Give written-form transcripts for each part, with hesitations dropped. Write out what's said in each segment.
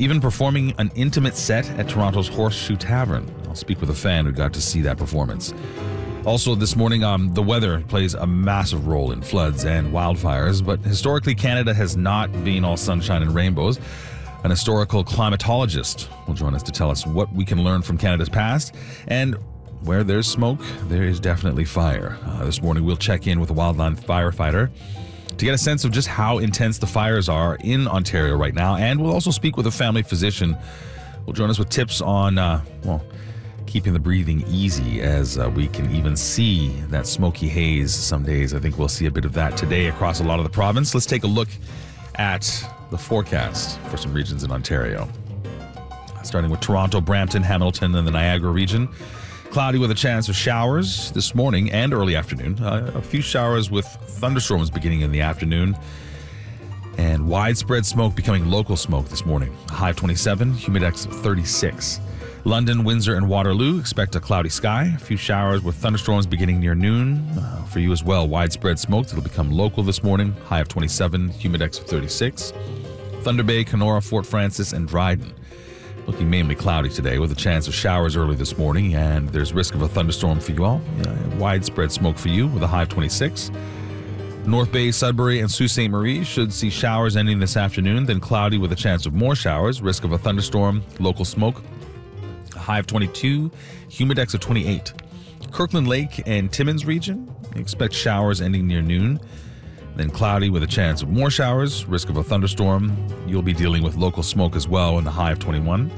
even performing an intimate set at Toronto's Horseshoe Tavern. I'll speak with a fan who got to see that performance. Also this morning, the weather plays a massive role in floods and wildfires, but historically Canada has not been all sunshine and rainbows. An historical climatologist will join us to tell us what we can learn from Canada's past, and where there's smoke, there is definitely fire. This morning we'll check in with a wildland firefighter to get a sense of just how intense the fires are in Ontario right now, and we'll also speak with a family physician who will join us with tips on, keeping the breathing easy as we can even see that smoky haze some days. I think we'll see a bit of that today across a lot of the province. Let's take a look at the forecast for some regions in Ontario. Starting with Toronto, Brampton, Hamilton, and the Niagara region. Cloudy with a chance of showers this morning and early afternoon. A few showers with thunderstorms beginning in the afternoon. And widespread smoke becoming local smoke this morning. A high of 27, humidex of 36. London, Windsor, and Waterloo expect a cloudy sky. A few showers with thunderstorms beginning near noon. For you as well, widespread smoke that'll become local this morning. High of 27, humidex of 36. Thunder Bay, Kenora, Fort Francis, and Dryden. Looking mainly cloudy today with a chance of showers early this morning, and there's risk of a thunderstorm for you all. Widespread smoke for you with a high of 26. North Bay, Sudbury, and Sault Ste. Marie should see showers ending this afternoon, then cloudy with a chance of more showers, risk of a thunderstorm, local smoke. High of 22, humidex of 28. Kirkland Lake and Timmins region, expect showers ending near noon. Then cloudy with a chance of more showers, risk of a thunderstorm. You'll be dealing with local smoke as well in the high of 21.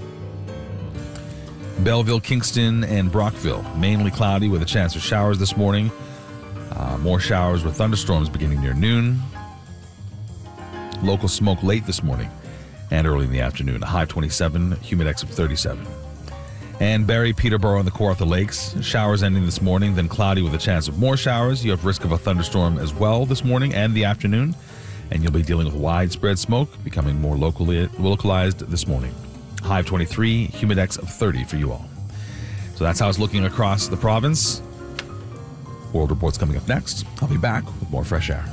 Belleville, Kingston, and Brockville, mainly cloudy with a chance of showers this morning. More showers with thunderstorms beginning near noon. Local smoke late this morning and early in the afternoon. A high of 27, humidex of 37. And Barrie, Peterborough, and the Kawartha Lakes. Showers ending this morning, then cloudy with a chance of more showers. You have risk of a thunderstorm as well this morning and the afternoon. And you'll be dealing with widespread smoke, becoming more localized this morning. High of 23, humidex of 30 for you all. So that's how it's looking across the province. World Report's coming up next. I'll be back with more fresh air.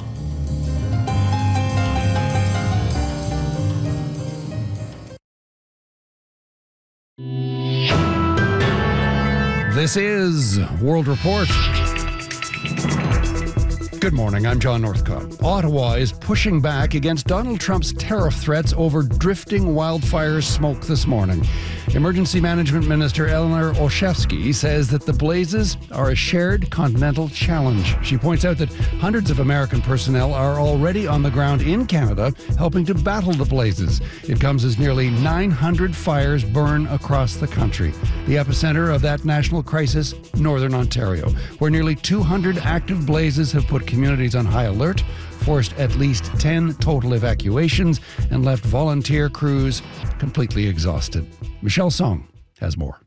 This is World Report. Good morning, I'm John Northcott. Ottawa is pushing back against Donald Trump's tariff threats over drifting wildfire smoke this morning. Emergency Management Minister Eleanor Olszewski says that the blazes are a shared continental challenge. She points out that hundreds of American personnel are already on the ground in Canada helping to battle the blazes. It comes as nearly 900 fires burn across the country. The epicenter of that national crisis, Northern Ontario, where nearly 200 active blazes have put communities on high alert, forced at least 10 total evacuations, and left volunteer crews completely exhausted. Michelle Song has more.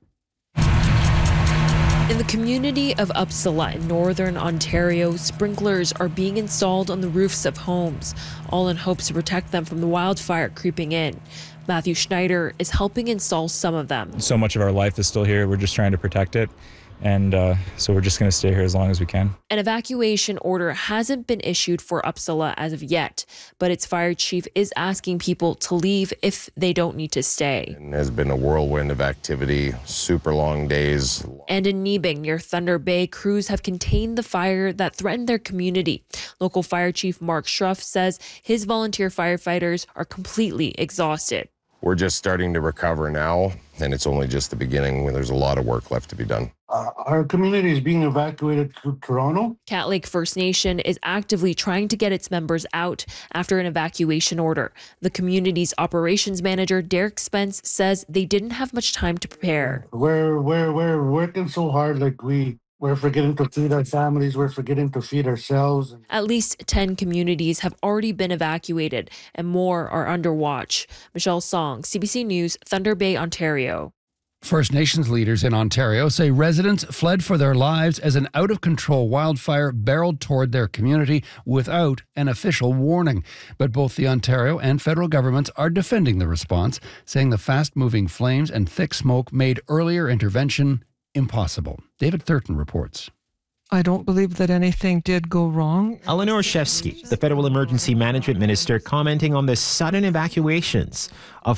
In the community of Uppsala in Northern Ontario, sprinklers are being installed on the roofs of homes, all in hopes to protect them from the wildfire creeping in. Matthew Schneider is helping install some of them. So much of our life is still here. We're just trying to protect it. And so we're just going to stay here as long as we can. An evacuation order hasn't been issued for Uppsala as of yet, but its fire chief is asking people to leave if they don't need to stay. And there's been a whirlwind of activity, super long days. And in Nebing, near Thunder Bay, crews have contained the fire that threatened their community. Local fire chief Mark Schruff says his volunteer firefighters are completely exhausted. We're just starting to recover now, and it's only just the beginning when there's a lot of work left to be done. Our community is being evacuated to Toronto. Cat Lake First Nation is actively trying to get its members out after an evacuation order. The community's operations manager, Derek Spence, says they didn't have much time to prepare. We're working so hard, like we're forgetting to feed our families, we're forgetting to feed ourselves. At least 10 communities have already been evacuated and more are under watch. Michelle Song, CBC News, Thunder Bay, Ontario. First Nations leaders in Ontario say residents fled for their lives as an out-of-control wildfire barreled toward their community without an official warning. But both the Ontario and federal governments are defending the response, saying the fast-moving flames and thick smoke made earlier intervention impossible. David Thurton reports. I don't believe that anything did go wrong. Eleanor Olszewski, the Federal Emergency Management Minister, commenting on the sudden evacuations of